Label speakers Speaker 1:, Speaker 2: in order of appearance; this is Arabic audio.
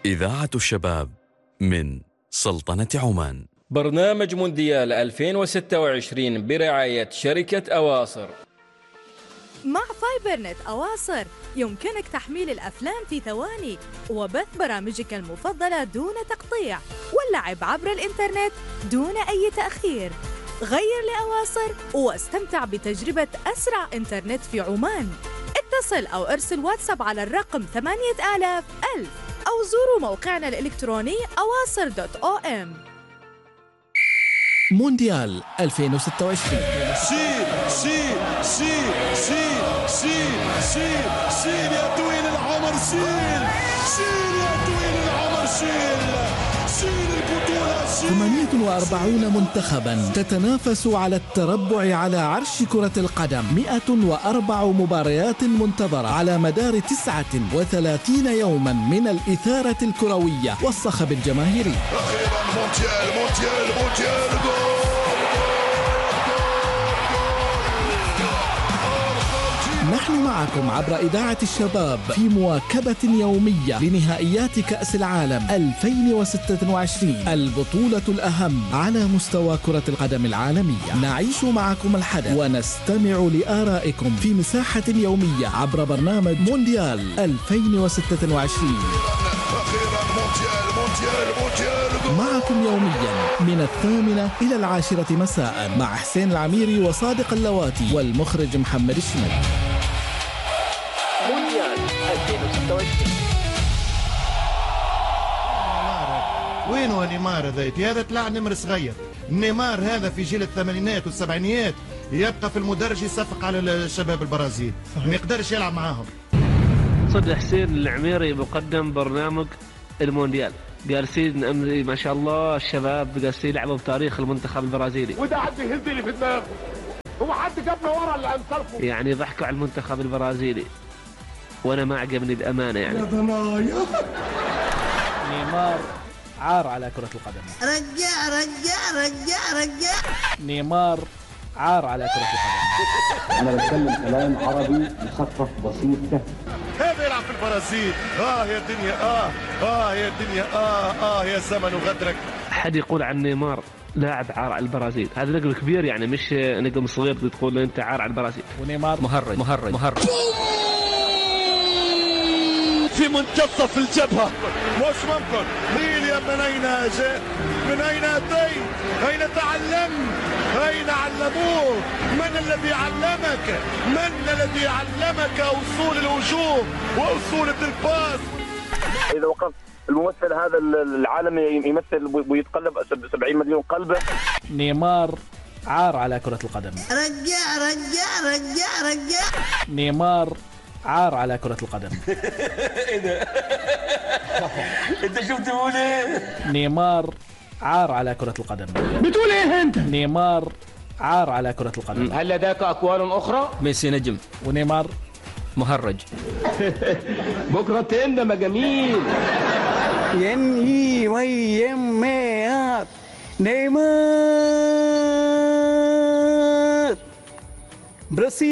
Speaker 1: إذاعة الشباب من سلطنة عمان.
Speaker 2: برنامج مونديال 2026 برعاية شركة أواصر.
Speaker 3: مع فايبرنت أواصر يمكنك تحميل الأفلام في ثواني وبث برامجك المفضلة دون تقطيع واللعب عبر الإنترنت دون أي تأخير. غير لأواصر واستمتع بتجربة أسرع إنترنت في عمان. اتصل أو ارسل واتساب على الرقم 8000 ألف أو زوروا موقعنا الإلكتروني awaصر.om.
Speaker 4: مونديال 2026.
Speaker 5: شيل شيل شيل شيل شيل شيل شيل يا طويل العمر، شيل شيل يا طويل العمر، شيل شيل البطولة، شيل.
Speaker 4: 48 منتخبا تتنافس على التربع على عرش كرة القدم. 104 مباريات منتظرة على مدار 39 يوما من الإثارة الكروية والصخب الجماهيري.
Speaker 5: أخيرا مونديال مونديال مونديال، جول.
Speaker 4: نحن معكم عبر إذاعة الشباب في مواكبة يومية لنهائيات كأس العالم 2026، البطولة الأهم على مستوى كرة القدم العالمية. نعيش معكم الحدث ونستمع لآرائكم في مساحة يومية عبر برنامج مونديال 2026. معكم يوميا من 8 إلى 10 مساء مع حسين العميري وصادق اللواتي والمخرج محمد الشمل.
Speaker 6: مونديال 2026.
Speaker 7: وينو نيمار ذايتي؟ هذا طلع نمر صغير. نيمار هذا في جيل الثمانينات والسبعينيات يبقى في المدرج يصفق على الشباب البرازيل، ما يقدرش يلعب معاهم.
Speaker 6: صدق حسين العميري مقدم برنامج المونديال، جالسين أمري ما شاء الله الشباب جالسين يلعبوا بتاريخ المنتخب البرازيلي.
Speaker 8: وده حد يهز لي في دماغه، هو حد جابنا ورا اللي انصرفه.
Speaker 6: يعني ضحكوا على المنتخب البرازيلي وانا ما عجبني بامانه. يعني
Speaker 9: نيمار عار على كرة القدم.
Speaker 10: رجع رجع رجع رجع.
Speaker 9: نيمار عار على كرة القدم.
Speaker 11: انا بتكلم كلام عربي مخفف بسيط سهل.
Speaker 5: هذا يلعب في البرازيل. يا دنيا، يا دنيا، يا زمن وغدرك.
Speaker 6: حد يقول عن نيمار لاعب عار على البرازيل، هذا نجم كبير يعني مش نجم صغير تقول انت عار على البرازيل.
Speaker 9: ونيمار
Speaker 6: مهرج
Speaker 5: في منتصف الجبهة، مش ممكن. ميليا من أين جاء؟ من أين أتيت؟ أين تعلمت؟ أين علموه؟ من الذي علمك؟ من الذي علمك أصول الهجوم وأصول الباس؟
Speaker 12: إذا وقف الممثل هذا العالمي يمثل ويتقلب 70 مليون قلبه.
Speaker 9: نيمار عار على كرة القدم.
Speaker 10: رجع رجع رجع رجع.
Speaker 9: نيمار عار على كرة القدم.
Speaker 8: ايه ده؟ انت شفت بتقول ايه؟
Speaker 9: نيمار عار على كرة القدم.
Speaker 8: بتقول ايه انت؟
Speaker 9: نيمار عار على كرة القدم.
Speaker 8: هل لديك اقوال اخرى؟
Speaker 6: ميسي نجم
Speaker 9: ونيمار
Speaker 6: مهرج.
Speaker 8: بكره تندم يا جميل.
Speaker 13: ينهي ويمات نيمار برازيل.